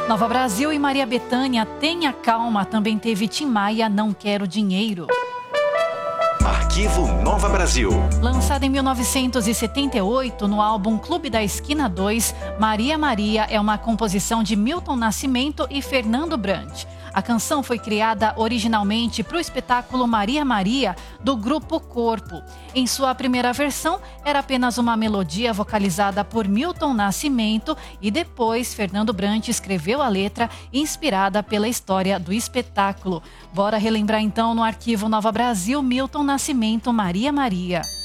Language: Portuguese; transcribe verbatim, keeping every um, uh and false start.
Nova Brasil e Maria Bethânia, Tenha Calma, também teve Tim Maia, Não Quero Dinheiro. Arquivo Nova Brasil. Lançada em mil novecentos e setenta e oito no álbum Clube da Esquina dois, Maria Maria é uma composição de Milton Nascimento e Fernando Brant. A canção foi criada originalmente para o espetáculo Maria Maria, do Grupo Corpo. Em sua primeira versão, era apenas uma melodia vocalizada por Milton Nascimento e depois Fernando Brant escreveu a letra inspirada pela história do espetáculo. Bora relembrar então no Arquivo Nova Brasil, Milton Nascimento, Maria Maria.